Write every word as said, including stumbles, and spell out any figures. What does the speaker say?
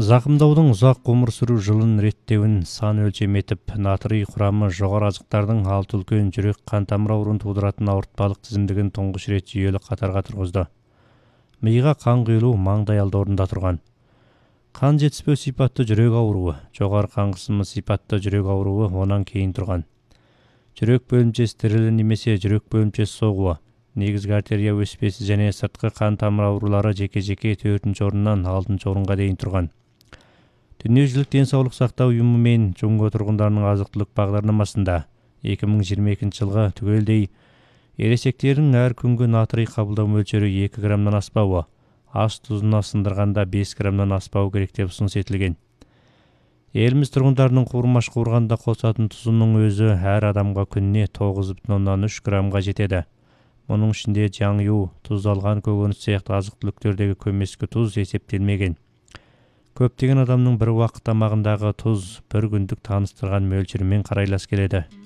Зақымдаудың ұзақ ғұмыр сүру жылын реттеуін сан өлшем етіп, натрий құрамы жоғары азықтардың алты үлкен жүрек қан тамыр ауруын тудыратын ауыртпалық тізімдігін тұңғыш рет жүйелі қатарға тұрғызды. Миға қан құйылу маңдай алды орында тұрған. Қан жетіспеу сипатты жүрек ауруы, жоғары қан қысымы сипатты жүрек ауруы онан кейін тұрған. Жүрек бөлімшесі тірілі немесе жүрек бөлімшесі соғуы, негізгі артерия өспесі және сыртқы қан тамыр аурулары жеке-жеке төртінші орыннан алтыншы орынға дейін тұрған. Дүниежүзілік денсаулық сақтау ұйымы мен Джунго тұрғындарының азық-түлік бағдарламасында екі мың жиырма екінші жылғы түгелдей ересектердің әр күнгі натрий қабылдау мөлшері екі граммнан аспауы, ас тұзына сындырғанда бес граммнан аспауы керек деп ұсыныс етілген. Еліміз тұрғындарының қуырмаш қуырғанда қосатын тұзының өзі әр адамға күніне тоғыз бүтін оннан үш граммға жетеді. Мұның ішінде жаңю, тұздалған көкөніс сияқты азық-түліктердегі көмескі тұз есептелмеген. Көптеген адамның бір уақыт тамағындағы тұз бір күндік таныстырған мөлшерімен қарайлас келеді.